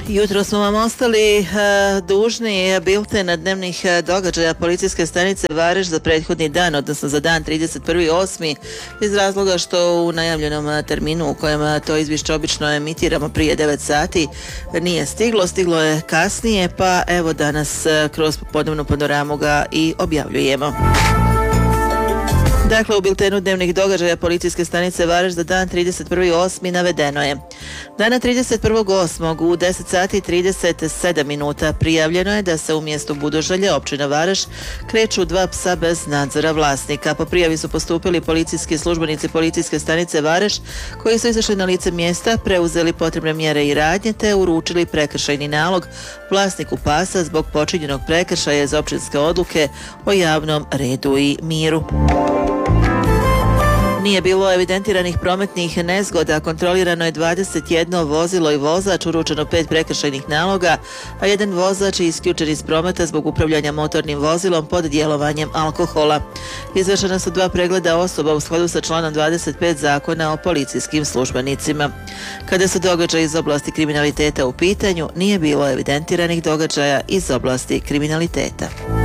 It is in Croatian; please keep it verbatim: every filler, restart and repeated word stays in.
Jutro smo vam ostali uh, dužni bilten dnevnih događaja policijske stanice Vareš za prethodni dan, odnosno za dan trideset prvi osmi iz razloga što u najavljenom terminu u kojem to izvješće obično emitiramo prije devet sati nije stiglo, stiglo je kasnije, pa evo danas kroz popodnevnu panoramu ga i objavljujemo. Dakle, u biltenu dnevnih događaja policijske stanice Vareš za dan trideset prvi osmi navedeno je: dana trideset prvog osmog u deset sati i trideset sedam minuta prijavljeno je da se u mjestu Budožalje, općina Vareš, kreću dva psa bez nadzora vlasnika. Po prijavi su postupili policijski službenici policijske stanice Vareš koji su izašli na lice mjesta, preuzeli potrebne mjere i radnje te uručili prekršajni nalog vlasniku pasa zbog počinjenog prekršaja iz općinske odluke o javnom redu i miru. Nije bilo evidentiranih prometnih nezgoda, kontrolirano je dvadeset jedno vozilo i vozač, uručeno pet prekršajnih naloga, a jedan vozač je isključen iz prometa zbog upravljanja motornim vozilom pod djelovanjem alkohola. Izvršena su dva pregleda osoba u skladu sa članom dvadeset pet Zakona o policijskim službenicima. Kada su događaji iz oblasti kriminaliteta u pitanju, nije bilo evidentiranih događaja iz oblasti kriminaliteta.